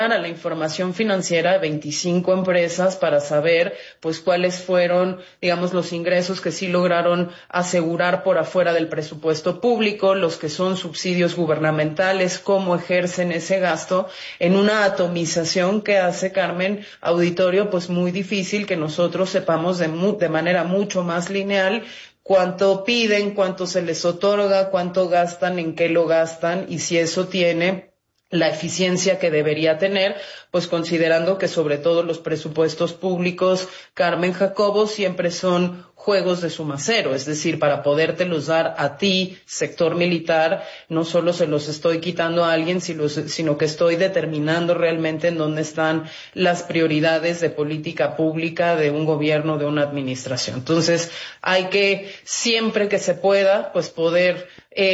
a la información financiera de 25 empresas para saber pues cuáles fueron, digamos, los ingresos que sí lograron asegurar por afuera del presupuesto público, los que son subsidios gubernamentales, cómo ejercen ese gasto en una atomización que hace, Carmen, auditorio, pues muy difícil que nosotros sepamos de manera mucho más lineal cuánto piden, cuánto se les otorga, cuánto gastan, en qué lo gastan y si eso tiene la eficiencia que debería tener, pues considerando que sobre todo los presupuestos públicos, Carmen, Jacobo, siempre son juegos de suma cero, es decir, para podértelos dar a ti, sector militar, no solo se los estoy quitando a alguien, sino que estoy determinando realmente en dónde están las prioridades de política pública de un gobierno, de una administración. Entonces, hay que, siempre que se pueda, pues poder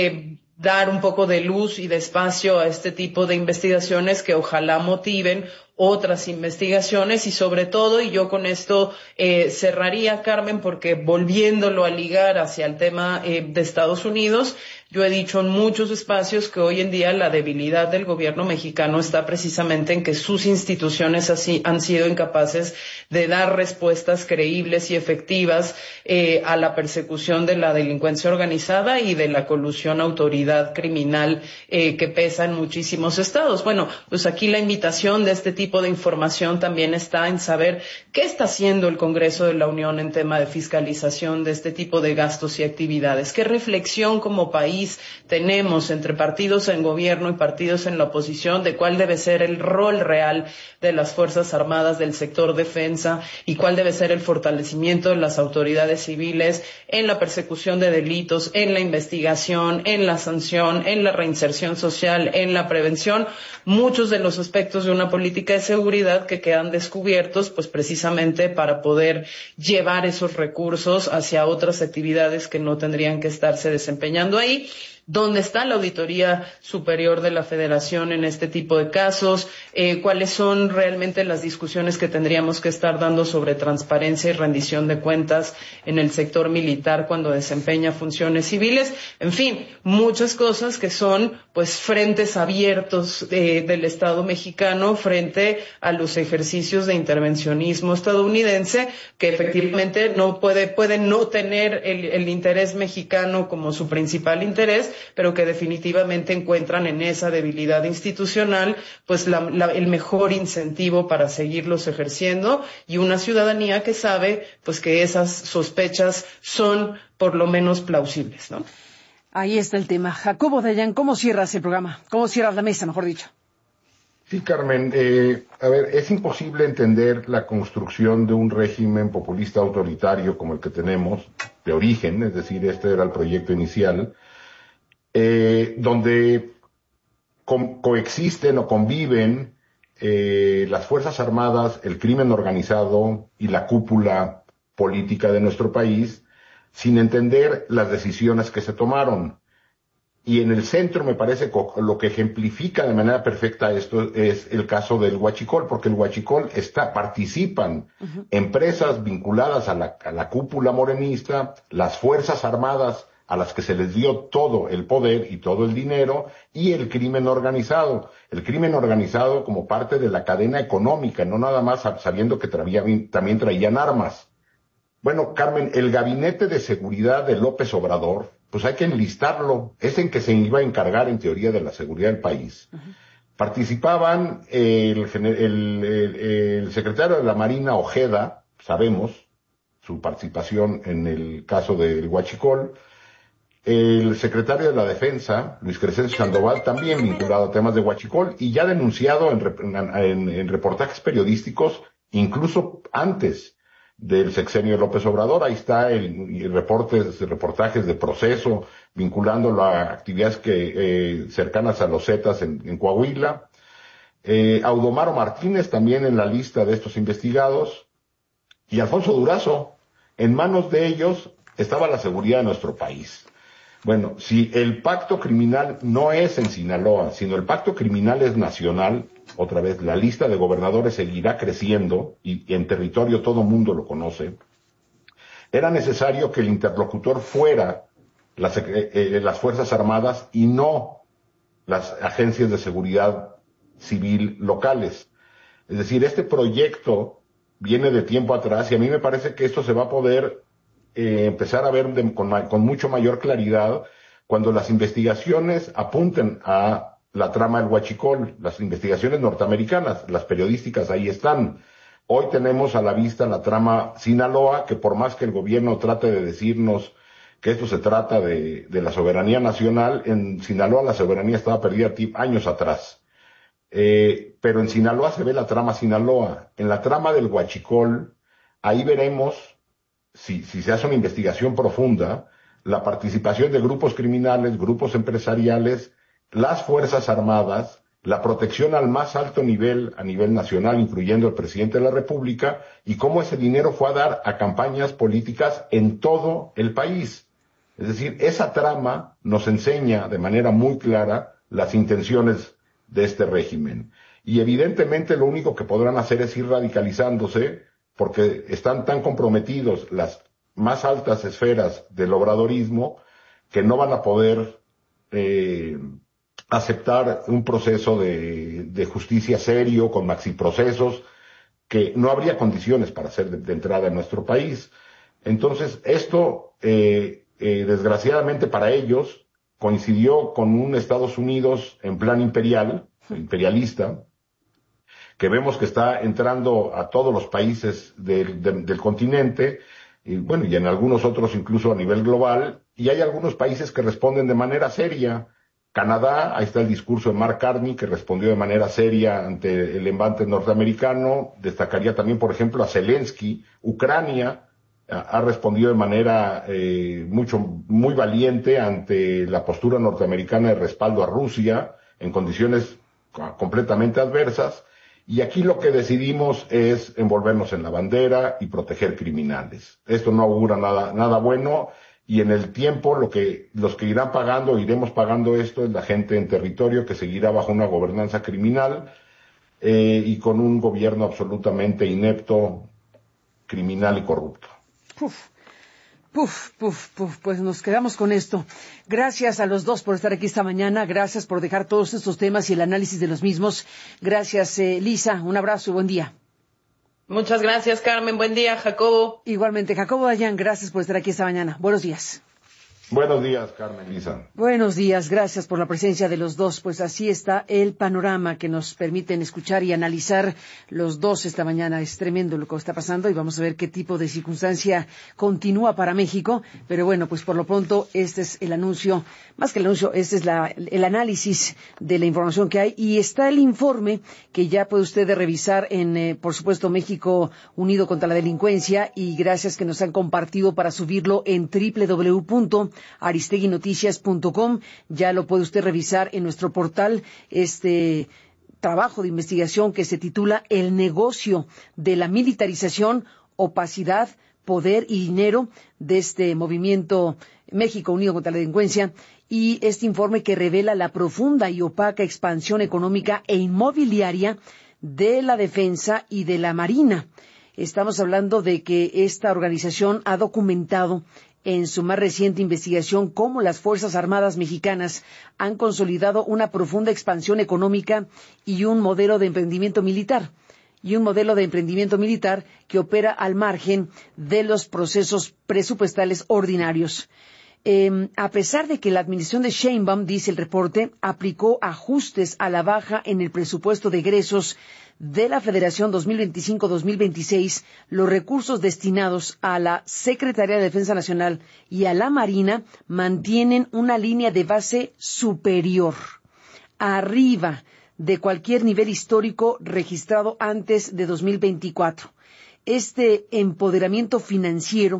dar un poco de luz y de espacio a este tipo de investigaciones que ojalá motiven otras investigaciones y sobre todo, y yo con esto cerraría, Carmen, porque volviéndolo a ligar hacia el tema de Estados Unidos, yo he dicho en muchos espacios que hoy en día la debilidad del gobierno mexicano está precisamente en que sus instituciones así han sido incapaces de dar respuestas creíbles y efectivas a la persecución de la delincuencia organizada y de la colusión autoridad criminal que pesa en muchísimos estados. Bueno, pues aquí la invitación de este tipo de información también está en saber qué está haciendo el Congreso de la Unión en tema de fiscalización de este tipo de gastos y actividades, qué reflexión como país tenemos entre partidos en gobierno y partidos en la oposición de cuál debe ser el rol real de las Fuerzas Armadas del sector defensa y cuál debe ser el fortalecimiento de las autoridades civiles en la persecución de delitos, en la investigación, en la sanción, en la reinserción social, en la prevención, muchos de los aspectos de una política de seguridad que quedan descubiertos pues precisamente para poder llevar esos recursos hacia otras actividades que no tendrían que estarse desempeñando ahí. ¿Dónde está la Auditoría Superior de la Federación en este tipo de casos? ¿Cuáles son realmente las discusiones que tendríamos que estar dando sobre transparencia y rendición de cuentas en el sector militar cuando desempeña funciones civiles? En fin, muchas cosas que son pues frentes abiertos del Estado mexicano frente a los ejercicios de intervencionismo estadounidense que efectivamente no puede no tener el interés mexicano como su principal interés, pero que definitivamente encuentran en esa debilidad institucional pues el mejor incentivo para seguirlos ejerciendo y una ciudadanía que sabe pues que esas sospechas son por lo menos plausibles, ¿no? Ahí está el tema. Jacobo Dayan, ¿cómo cierras el programa? ¿Cómo cierras la mesa, mejor dicho? Sí, Carmen, a ver, es imposible entender la construcción de un régimen populista autoritario como el que tenemos, de origen, es decir, este era el proyecto inicial, donde coexisten o conviven las Fuerzas Armadas, el crimen organizado y la cúpula política de nuestro país, sin entender las decisiones que se tomaron. Y en el centro me parece que lo que ejemplifica de manera perfecta esto es el caso del Huachicol, porque el Huachicol participan empresas vinculadas a la cúpula morenista, las Fuerzas Armadas a las que se les dio todo el poder y todo el dinero, y el crimen organizado. El crimen organizado como parte de la cadena económica, no nada más sabiendo que también traían armas. Bueno, Carmen, el gabinete de seguridad de López Obrador, pues hay que enlistarlo, es en que se iba a encargar en teoría de la seguridad del país. Participaban el secretario de la Marina Ojeda, sabemos su participación en el caso del Huachicol, el secretario de la Defensa, Luis Crescencio Sandoval, también vinculado a temas de Huachicol y ya denunciado en reportajes periodísticos, incluso antes del sexenio de López Obrador. Ahí está reportajes de Proceso vinculándolo a actividades cercanas a los Zetas en Coahuila. Audomaro Martínez también en la lista de estos investigados. Y Alfonso Durazo. En manos de ellos estaba la seguridad de nuestro país. Bueno, si el pacto criminal no es en Sinaloa, sino el pacto criminal es nacional, otra vez, la lista de gobernadores seguirá creciendo y en territorio todo mundo lo conoce. Era necesario que el interlocutor fuera las Fuerzas Armadas y no las agencias de seguridad civil locales. Es decir, este proyecto viene de tiempo atrás y a mí me parece que esto se va a poder empezar a ver con mucho mayor claridad cuando las investigaciones apunten a la trama del Huachicol, las investigaciones norteamericanas, las periodísticas ahí están. Hoy tenemos a la vista la trama Sinaloa, que por más que el gobierno trate de decirnos que esto se trata de la soberanía nacional, en Sinaloa la soberanía estaba perdida años atrás. Pero en Sinaloa se ve la trama Sinaloa. En la trama del Huachicol, ahí veremos, si se hace una investigación profunda, la participación de grupos criminales, grupos empresariales, las Fuerzas Armadas, la protección al más alto nivel, a nivel nacional, incluyendo el presidente de la República, y cómo ese dinero fue a dar a campañas políticas en todo el país. Es decir, esa trama nos enseña de manera muy clara las intenciones de este régimen. Y evidentemente lo único que podrán hacer es ir radicalizándose, porque están tan comprometidos las más altas esferas del obradorismo que no van a poder aceptar un proceso de justicia serio, con maxiprocesos, que no habría condiciones para hacer de entrada en nuestro país. Entonces, esto, desgraciadamente para ellos, coincidió con un Estados Unidos en plan imperialista, que vemos que está entrando a todos los países del continente, y bueno, y en algunos otros incluso a nivel global, y hay algunos países que responden de manera seria. Canadá, ahí está el discurso de Mark Carney, que respondió de manera seria ante el embate norteamericano. Destacaría también, por ejemplo, a Zelensky. Ucrania ha respondido de manera muy valiente ante la postura norteamericana de respaldo a Rusia en condiciones completamente adversas. Y aquí lo que decidimos es envolvernos en la bandera y proteger criminales. Esto no augura nada bueno, y en el tiempo los que iremos pagando esto es la gente en territorio que seguirá bajo una gobernanza criminal y con un gobierno absolutamente inepto, criminal y corrupto. Pues nos quedamos con esto. Gracias a los dos por estar aquí esta mañana. Gracias por dejar todos estos temas y el análisis de los mismos. Gracias, Lisa. Un abrazo y buen día. Muchas gracias, Carmen. Buen día, Jacobo. Igualmente, Jacobo Dayan, gracias por estar aquí esta mañana. Buenos días. Buenos días, Carmen, Lisa. Buenos días, gracias por la presencia de los dos. Pues así está el panorama que nos permiten escuchar y analizar los dos esta mañana. Es tremendo lo que está pasando y vamos a ver qué tipo de circunstancia continúa para México. Pero bueno, pues por lo pronto este es el anuncio, más que el anuncio, este es el análisis de la información que hay. Y está el informe que ya puede usted revisar en, por supuesto, México Unido contra la Delincuencia, y gracias que nos han compartido para subirlo en www.aristeguinoticias.com. Ya lo puede usted revisar en nuestro portal, este trabajo de investigación que se titula El negocio de la militarización, opacidad, poder y dinero de este movimiento México Unido contra la Delincuencia, y este informe que revela la profunda y opaca expansión económica e inmobiliaria de la Defensa y de la Marina. Estamos hablando de que esta organización ha documentado en su más reciente investigación cómo las Fuerzas Armadas mexicanas han consolidado una profunda expansión económica y un modelo de emprendimiento militar. Que opera al margen de los procesos presupuestales ordinarios. A pesar de que la administración de Sheinbaum, dice el reporte, aplicó ajustes a la baja en el presupuesto de egresos de la Federación 2025-2026, los recursos destinados a la Secretaría de Defensa Nacional y a la Marina mantienen una línea de base superior, arriba de cualquier nivel histórico registrado antes de 2024. Este empoderamiento financiero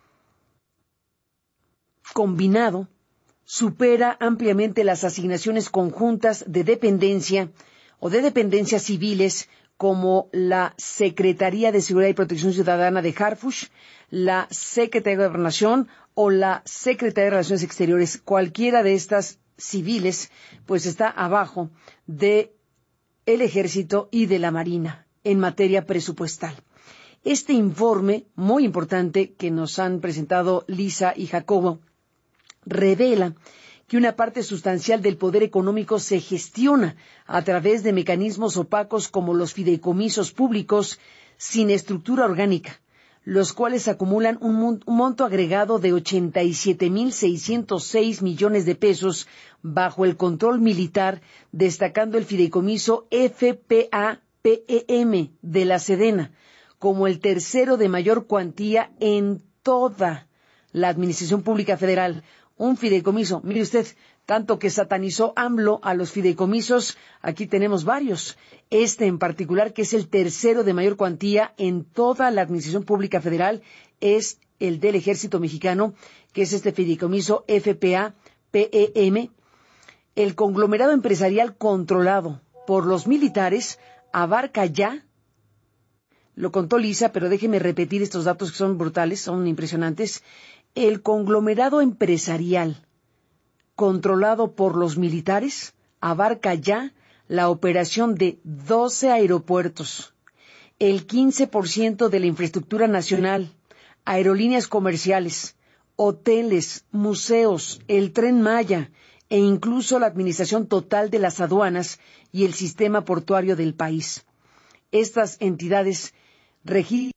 combinado supera ampliamente las asignaciones conjuntas de dependencia o de dependencias civiles como la Secretaría de Seguridad y Protección Ciudadana de Harfuch, la Secretaría de Gobernación o la Secretaría de Relaciones Exteriores. Cualquiera de estas civiles pues está abajo de el Ejército y de la Marina en materia presupuestal. Este informe muy importante que nos han presentado Lisa y Jacobo revela que una parte sustancial del poder económico se gestiona a través de mecanismos opacos como los fideicomisos públicos sin estructura orgánica, los cuales acumulan un monto agregado de 87.606 millones de pesos bajo el control militar, destacando el fideicomiso FPA-PEM de la Sedena como el tercero de mayor cuantía en toda la Administración Pública Federal. Un fideicomiso, mire usted, tanto que satanizó AMLO a los fideicomisos, aquí tenemos varios. Este en particular, que es el tercero de mayor cuantía en toda la Administración Pública Federal, es el del Ejército Mexicano, que es este fideicomiso FPA-PEM. El conglomerado empresarial controlado por los militares abarca ya, lo contó Lisa, pero déjeme repetir estos datos que son brutales, son impresionantes. El conglomerado empresarial controlado por los militares abarca ya la operación de 12 aeropuertos, el 15% de la infraestructura nacional, aerolíneas comerciales, hoteles, museos, el Tren Maya e incluso la administración total de las aduanas y el sistema portuario del país. Estas entidades registran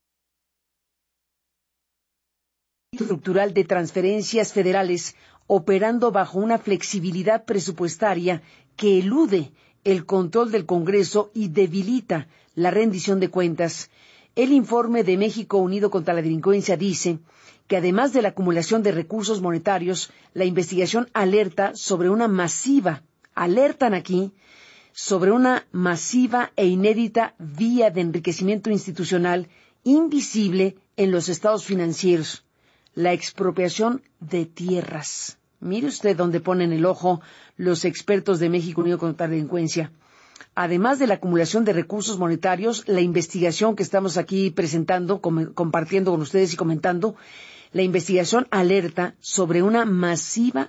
estructural de transferencias federales operando bajo una flexibilidad presupuestaria que elude el control del Congreso y debilita la rendición de cuentas. El informe de México Unido contra la Delincuencia dice que además de la acumulación de recursos monetarios, la investigación alertan aquí, sobre una masiva e inédita vía de enriquecimiento institucional invisible en los estados financieros, la expropiación de tierras. Mire usted dónde ponen el ojo los expertos de México Unido contra la Delincuencia. Además de la acumulación de recursos monetarios, la investigación que estamos aquí presentando, compartiendo con ustedes y comentando, la investigación alerta sobre una masiva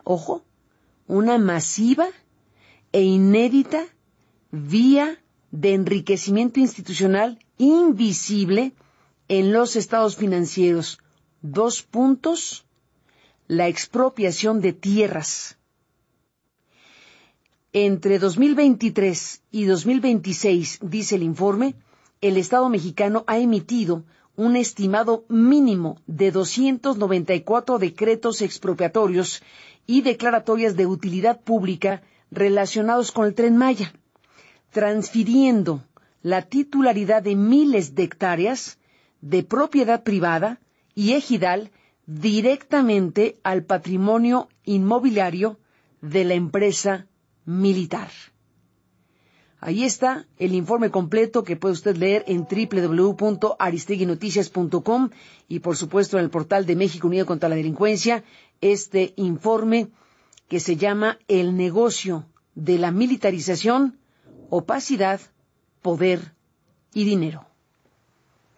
e inédita vía de enriquecimiento institucional invisible en los estados financieros. 2 puntos, la expropiación de tierras. Entre 2023 y 2026, dice el informe, el Estado mexicano ha emitido un estimado mínimo de 294 decretos expropiatorios y declaratorias de utilidad pública relacionados con el Tren Maya, transfiriendo la titularidad de miles de hectáreas de propiedad privada y ejidal directamente al patrimonio inmobiliario de la empresa militar. Ahí está el informe completo que puede usted leer en www.aristeguinoticias.com y por supuesto en el portal de México Unido contra la Delincuencia, este informe que se llama El negocio de la militarización, opacidad, poder y dinero.